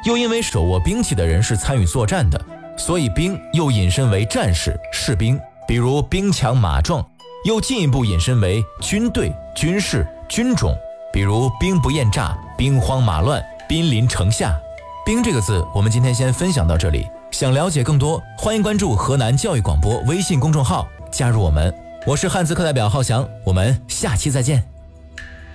又因为手握兵器的人是参与作战的，所以兵又引申为战士、士兵，比如兵强马壮，又进一步引申为军队、军事、军种，比如兵不厌诈、兵荒马乱、兵临城下。兵这个字我们今天先分享到这里，想了解更多欢迎关注河南教育广播微信公众号，加入我们。我是汉字课代表浩翔，我们下期再见。